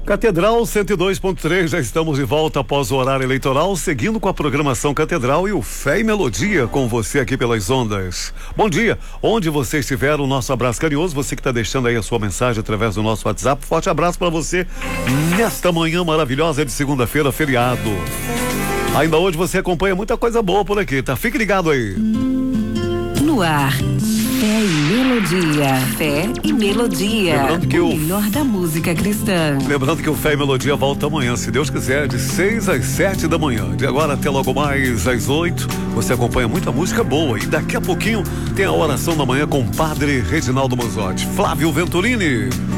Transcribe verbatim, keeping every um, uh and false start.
Catedral cento e dois ponto três, já estamos de volta após o horário eleitoral, seguindo com a programação Catedral e o Fé e Melodia com você aqui pelas ondas. Bom dia, onde você estiver, o nosso abraço carinhoso, você que está deixando aí a sua mensagem através do nosso WhatsApp, forte abraço para você nesta manhã maravilhosa de segunda-feira, feriado. Ainda hoje você acompanha muita coisa boa por aqui, tá? Fique ligado aí. No ar, Fé e Melodia. Fé e Melodia. Lembrando que o o melhor da música cristã. Lembrando que o Fé e Melodia volta amanhã, se Deus quiser, de seis às sete da manhã. De agora até logo mais às oito. Você acompanha muita música boa. E daqui a pouquinho tem a oração da manhã com o Padre Reginaldo Manzotti. Flávio Venturini.